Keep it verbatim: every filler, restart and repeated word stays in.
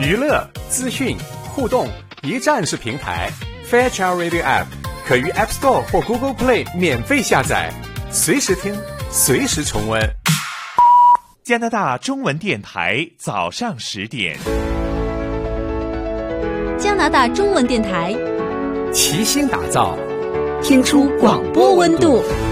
娱乐、资讯、互动一站式平台 Fairchild Radio App 可于 App Store 或 Google Play 免费下载，随时听，随时重温。 加拿大中文电台早上十点。 加拿大中文电台齐心打造， 听出广播温度。